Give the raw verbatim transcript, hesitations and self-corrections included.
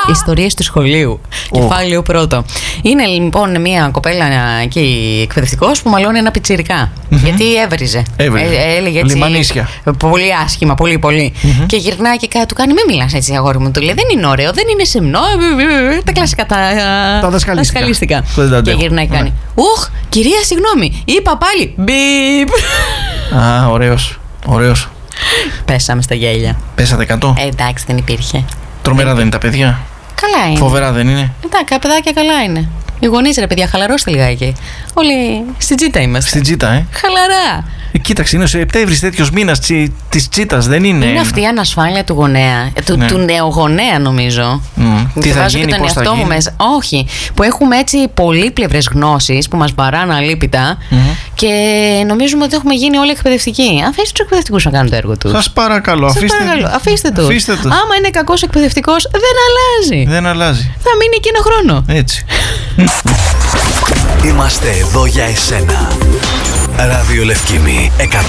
Ιστορίες του σχολείου. Oh. Κεφάλαιο πρώτο. Είναι λοιπόν μια κοπέλα εκεί εκπαιδευτικός που μαλώνει ένα πιτσιρικά. Mm-hmm. Γιατί έβριζε. Έβριζε. Ε, έλεγε έτσι. Λιμανίσια. Πολύ άσχημα, πολύ πολύ. Mm-hmm. Και γυρνάει και κάτι του κάνει: μην μιλάς έτσι, αγόρι μου. Του λέει: δεν είναι ωραίο, δεν είναι σεμνό. Τα κλασικά τα, τα δασκαλίστικα. Και γυρνάει και κάνει: ουχ, κυρία, συγγνώμη. Είπα πάλι. Μπιπ. Α, ωραίος. Ωραίος. Πέσαμε στα γέλια. Πέσατε εκατό. Ε, εντάξει, δεν υπήρχε. Τρομερά δεν είναι τα παιδιά. Καλά είναι. Φοβερά δεν είναι. Εντάξει, τα παιδάκια καλά είναι. Οι γονείς, ρε παιδιά, χαλαρώστε λιγάκι. Όλοι στην τσίτα είμαστε. Στην τσίτα, ε. Χαλαρά. Ε, κοίταξε, είναι ο Σεπτέμβρης τέτοιος μήνας τσι, της τσίτας, δεν είναι. Είναι αυτή η ανασφάλεια του γονέα. Του, ναι. του νεογονέα, νομίζω. Mm. Τι θα γίνει, και τον πώς θα εαυτό γίνει. μου μέσα. Όχι. Που έχουμε έτσι πολύπλευρες γνώσεις που μας βαράνε αλίπητα mm-hmm. και νομίζουμε ότι έχουμε γίνει όλοι εκπαιδευτικοί. Αφήστε τους εκπαιδευτικούς να κάνουν το έργο τους. Σας παρακαλώ, Σας αφήστε, παρακαλώ, αφήστε τους. αφήστε τους. Άμα είναι κακός εκπαιδευτικός, δεν αλλάζει. Δεν αλλάζει. Θα μείνει εκεί ένα χρόνο. Έτσι. Είμαστε εδώ για εσένα. Ράδιο Λευκήμη